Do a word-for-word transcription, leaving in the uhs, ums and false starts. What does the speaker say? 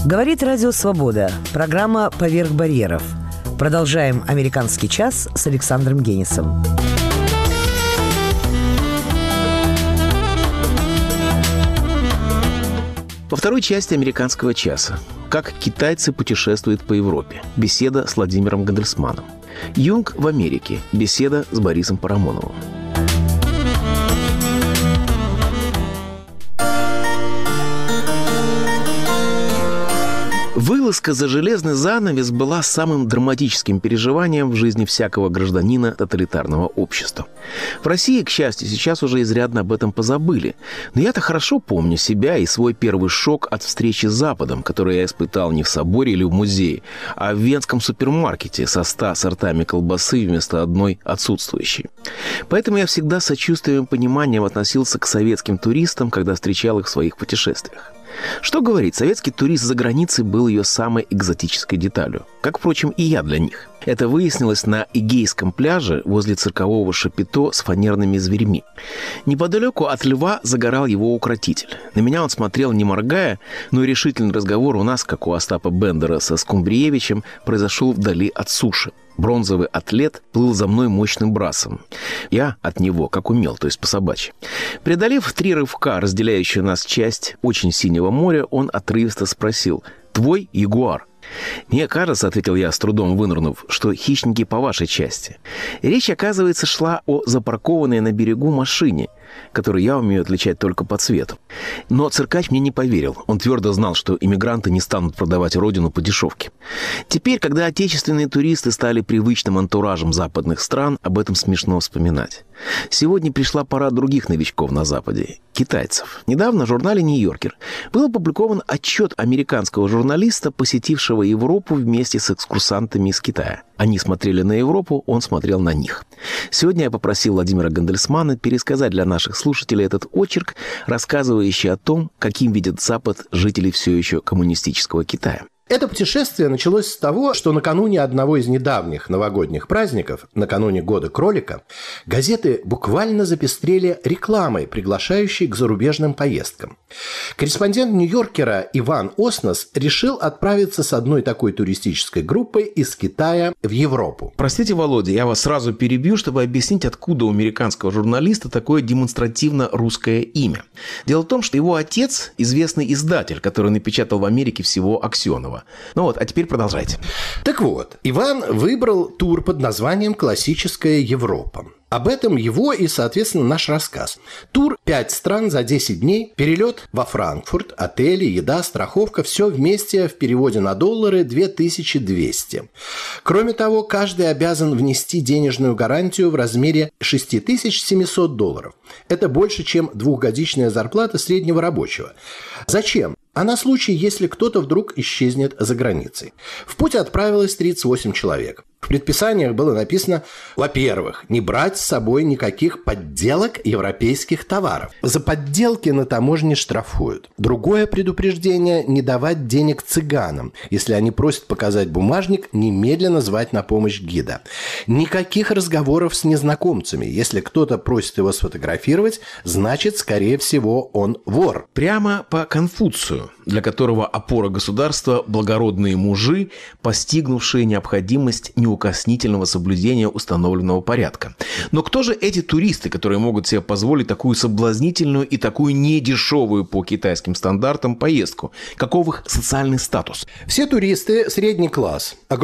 Говорит Радио Свобода. Программа «Поверх барьеров». Продолжаем «Американский час» с Александром Генисом. Во второй части «Американского часа» «Как китайцы путешествуют по Европе». Беседа с Владимиром Гандельсманом. «Юнг в Америке». Беседа с Борисом Парамоновым. Вылазка за железный занавес была самым драматическим переживанием в жизни всякого гражданина тоталитарного общества. В России, к счастью, сейчас уже изрядно об этом позабыли. Но я-то хорошо помню себя и свой первый шок от встречи с Западом, который я испытал не в соборе или в музее, а в венском супермаркете со ста сортами колбасы вместо одной отсутствующей. Поэтому я всегда с сочувствием и пониманием относился к советским туристам, когда встречал их в своих путешествиях. Что говорить, советский турист за границей был ее самой экзотической деталью. Как, впрочем, и я для них. Это выяснилось на Эгейском пляже возле циркового шапито с фанерными зверьми. Неподалеку от льва загорал его укротитель. На меня он смотрел не моргая, но и решительный разговор у нас, как у Остапа Бендера со Скумбриевичем, произошел вдали от суши. Бронзовый атлет плыл за мной мощным брасом. Я от него, как умел, то есть по-собачьи. Преодолев три рывка, разделяющую нас часть очень синего моря, он отрывисто спросил: «Твой ягуар?» «Мне кажется, — ответил я, с трудом вынырнув, — что хищники по вашей части». Речь, оказывается, шла о запаркованной на берегу машине, которую я умею отличать только по цвету. Но циркач мне не поверил. Он твердо знал, что иммигранты не станут продавать родину по дешевке. Теперь, когда отечественные туристы стали привычным антуражем западных стран, об этом смешно вспоминать. Сегодня пришла пора других новичков на Западе – китайцев. Недавно в журнале «Нью-Йоркер» был опубликован отчет американского журналиста, посетившего Европу вместе с экскурсантами из Китая. Они смотрели на Европу, он смотрел на них. Сегодня я попросил Владимира Гандельсмана пересказать для наших слушателей этот очерк, рассказывающий о том, каким видят Запад жители все еще коммунистического Китая. Это путешествие началось с того, что накануне одного из недавних новогодних праздников, накануне Года кролика, газеты буквально запестрели рекламой, приглашающей к зарубежным поездкам. Корреспондент «Нью-Йоркера» Иван Оснос решил отправиться с одной такой туристической группой из Китая в Европу. Простите, Володя, я вас сразу перебью, чтобы объяснить, откуда у американского журналиста такое демонстративно русское имя. Дело в том, что его отец – известный издатель, который напечатал в Америке всего Аксенова. Ну вот, а теперь продолжайте. Так вот, Иван выбрал тур под названием «Классическая Европа». Об этом его и, соответственно, наш рассказ. Тур «Пять стран за десять дней», перелет во Франкфурт, отели, еда, страховка – все вместе в переводе на доллары две тысячи двести. Кроме того, каждый обязан внести денежную гарантию в размере шесть тысяч семьсот долларов. Это больше, чем двухгодичная зарплата среднего рабочего. Зачем? А на случай, если кто-то вдруг исчезнет за границей. В путь отправилось тридцать восемь человек. В предписаниях было написано: во-первых, не брать с собой никаких подделок европейских товаров. За подделки на таможне штрафуют. Другое предупреждение – не давать денег цыганам. Если они просят показать бумажник, немедленно звать на помощь гида. Никаких разговоров с незнакомцами. Если кто-то просит его сфотографировать, значит, скорее всего, он вор. Прямо по Конфуцию, для которого опора государства – благородные мужи, постигнувшие необходимость неукоснительного соблюдения установленного порядка. Но кто же эти туристы, которые могут себе позволить такую соблазнительную и такую недешевую по китайским стандартам поездку? Каков их социальный статус? Все туристы – средний класс.